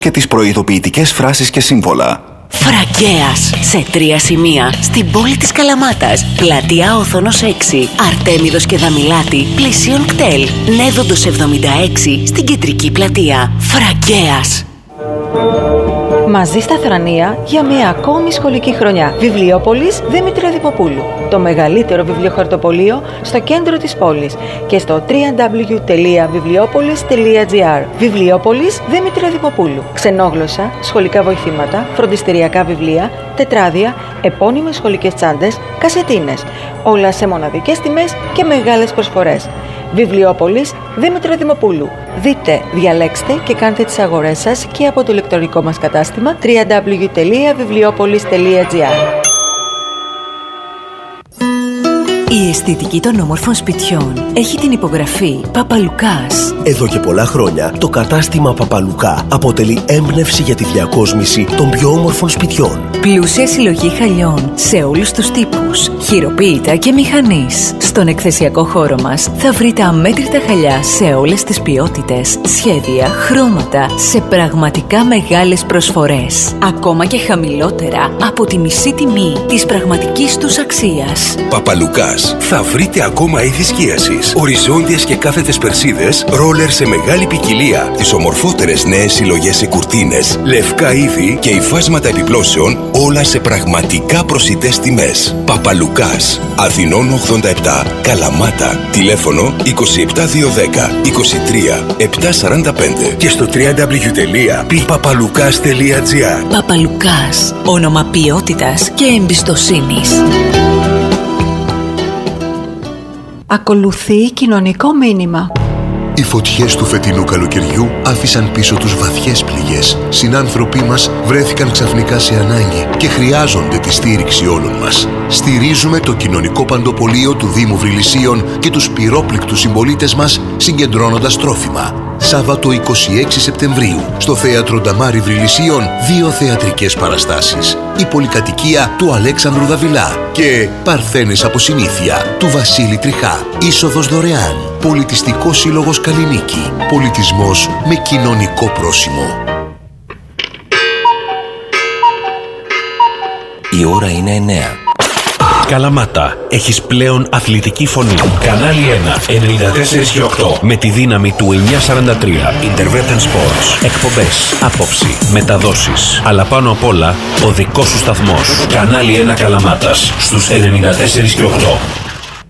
και τις προειδοποιητικές φράσεις και σύμβολα. Φραγκέας, σε 3 σημεία, στην πόλη της Καλαμάτας. Πλατεία Όθωνος 6, Αρτέμιδος και Δαμιλάτη, πλησίον κτέλ. Νέδοντος 76, στην κεντρική πλατεία. Φραγκέας. Μαζί στα Θρανία για μια ακόμη σχολική χρονιά. Βιβλιόπολης Δήμητρα Δημοπούλου. Το μεγαλύτερο βιβλιοχαρτοπωλείο στο κέντρο της πόλης και στο www.βιβλιόπολης.gr. Βιβλιόπολης Δήμητρα Δημοπούλου. Ξενόγλωσσα, σχολικά βοηθήματα, φροντιστηριακά βιβλία, τετράδια, επώνυμες σχολικές τσάντες, κασετίνες. Όλα σε μοναδικές τιμές και μεγάλες προσφορές. Βιβλιόπολης Δήμητρα Δημοπούλου. Δείτε, διαλέξτε και κάντε τις αγορές σας και από το ηλεκτρονικό μας κατάστημα www.βιβλιόπολης.gr. Η αισθητική των όμορφων σπιτιών έχει την υπογραφή Παπαλουκάς. Εδώ και πολλά χρόνια το κατάστημα Παπαλουκά αποτελεί έμπνευση για τη διακόσμηση των πιο όμορφων σπιτιών. Πλούσια συλλογή χαλιών σε όλους τους τύπους, χειροποίητα και μηχανής. Στον εκθεσιακό χώρο μας θα βρείτε αμέτρητα χαλιά σε όλες τις ποιότητες, σχέδια, χρώματα, σε πραγματικά μεγάλες προσφορές. Ακόμα και χαμηλότερα από τη μισή τιμή της πραγματικής τους αξίας. Παπαλουκάς. Θα βρείτε ακόμα είδη σκίασης, οριζόντιες και κάθετες περσίδες, ρόλερ σε μεγάλη ποικιλία, τις ομορφότερες νέες συλλογές σε κουρτίνες, λευκά είδη και υφάσματα επιπλώσεων, όλα σε πραγματικά προσιτές τιμές. Παπαλουκάς, Αθηνών 87, Καλαμάτα, τηλέφωνο 27210 23 745 και στο www.pipapalukas.gr. Παπαλουκάς, όνομα ποιότητας και εμπιστοσύνης. Ακολουθεί κοινωνικό μήνυμα. Οι φωτιές του φετινού καλοκαιριού άφησαν πίσω τους βαθιές πληγές. Συνάνθρωποι μας βρέθηκαν ξαφνικά σε ανάγκη και χρειάζονται τη στήριξη όλων μας. Στηρίζουμε το κοινωνικό παντοπολείο του Δήμου Βρυλισσίων και τους πυρόπληκτους συμπολίτες μας συγκεντρώνοντας τρόφιμα. Σάββατο 26 Σεπτεμβρίου στο Θέατρο Νταμάρι Βρυλισσίων 2 θεατρικές παραστάσεις. Η πολυκατοικία του Αλέξανδρου Δαβιλά και Παρθένες από συνήθεια του Βασίλη Τριχά. Είσοδος δωρεάν. Πολιτιστικός Σύλλογος Καλλινίκη. Πολιτισμός με κοινωνικό πρόσημο. Η ώρα είναι 9. Καλαμάτα, έχεις πλέον αθλητική φωνή. Κανάλι 1, 94 και 8. Με τη δύναμη του 943. Intervention Sports. Εκπομπές, άποψη, μεταδόσεις. Αλλά πάνω απ' όλα, ο δικός σου σταθμός. Κανάλι 1 Καλαμάτας, στους 94 και 8.